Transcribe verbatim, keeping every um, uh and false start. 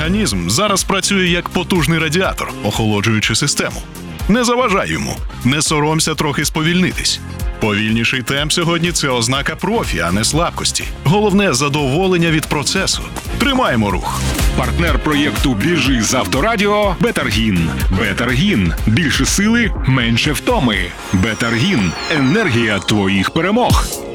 організм зараз працює як потужний радіатор, охолоджуючи систему. Не заважай йому, не соромся трохи сповільнитись. Повільніший темп сьогодні – це ознака профі, а не слабкості. Головне – задоволення від процесу. Тримаємо рух. Партнер проєкту «Біжи з Авторадіо» – Бетаргін. Бетаргін. Більше сили, менше втоми. Бетаргін. Енергія твоїх перемог.